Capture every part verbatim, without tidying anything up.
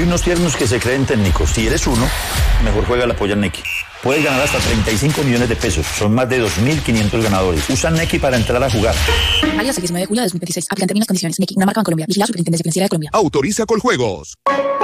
Hay unos tiernos que se creen técnicos. Si eres uno, mejor juega la polla Nequi. Puedes ganar hasta treinta y cinco millones de pesos. Son más de dos mil quinientos ganadores. Usa Nequi para entrar a jugar. Válido hasta el diecinueve de julio de dos mil veintiséis. Aplican términos y condiciones. Nequi, una marca en Colombia. Vigilado Superintendencia Financiera de Colombia. Autoriza Coljuegos.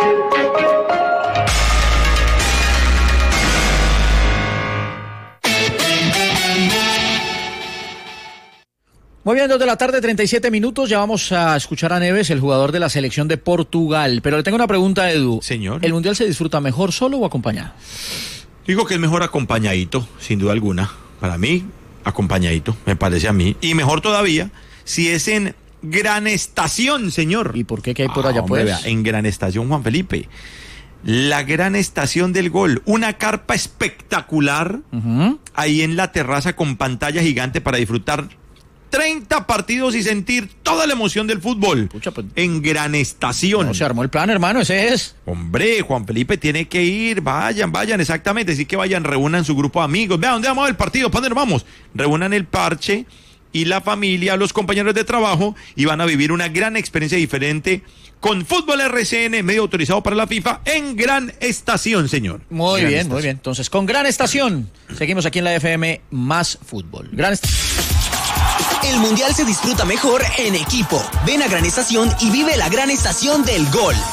Muy bien, dos de la tarde, treinta y siete minutos. Ya vamos a escuchar a Neves, el jugador de la selección de Portugal. Pero le tengo una pregunta, Edu. Señor. ¿El Mundial se disfruta mejor solo o acompañado? Digo que es mejor acompañadito, sin duda alguna. Para mí, acompañadito, me parece a mí. Y mejor todavía, si es en Gran Estación, señor. ¿Y por qué? ¿Qué hay por allá, ah, hombre, pues? Vea, en Gran Estación, Juan Felipe. La Gran Estación del Gol. Una carpa espectacular. Uh-huh. Ahí en la terraza con pantalla gigante para disfrutar treinta partidos y sentir toda la emoción del fútbol. Pucha, pues, en Gran Estación. No, se armó el plan, hermano, ese es. Hombre, Juan Felipe tiene que ir, vayan, vayan, exactamente, así que vayan, reúnan su grupo de amigos. Vean, ¿dónde vamos al partido? ¿Para dónde nos vamos? Reúnan el parche y la familia, los compañeros de trabajo, y van a vivir una gran experiencia diferente con Fútbol R C N, medio autorizado para la FIFA, en Gran Estación, señor. Muy Gran bien, Estación. muy bien. Entonces, con Gran Estación, seguimos aquí en la F M Más Fútbol. Gran Estación. El Mundial se disfruta mejor en equipo. Ven a Gran Estación y vive la Gran Estación del Gol.